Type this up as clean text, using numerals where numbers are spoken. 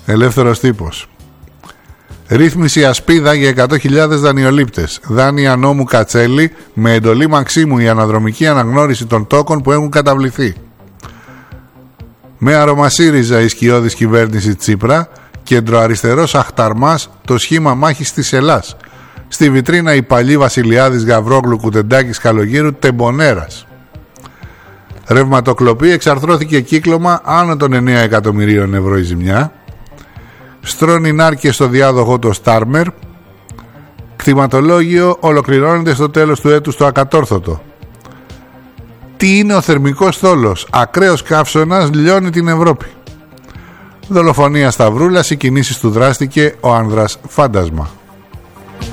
Ελεύθερος τύπος. Ρύθμιση ασπίδα για 100.000 δανειολήπτες. Δάνεια νόμου Κατσέλη με εντολή Μαξίμου η αναδρομική αναγνώριση των τόκων που έχουν καταβληθεί. Με αρωμασύριζα η σκιώδης κυβέρνηση Τσίπρα, κεντροαριστερός αχταρμάς το σχήμα μάχης της Ελλάς. Στη βιτρίνα η παλιή Βασιλιάδης Γαβρόγλου Κουτεντάκης Καλογύρου Τεμπονέρας. Ρευματοκλοπή, εξαρθρώθηκε κύκλωμα άνω των 9 εκατομμυρίων ευρώ η ζημιά. Στρώνει νάρκες στο διάδοχο το Στάρμερ. Κτηματολόγιο ολοκληρώνεται στο τέλος του έτους το ακατόρθωτο. Τι είναι ο θερμικός θόλος? Ακραίος καύσωνας λιώνει την Ευρώπη. Δολοφονία Σταυρούλας, οι κινήσεις του δράστηκε ο άνδρας φάντασμα.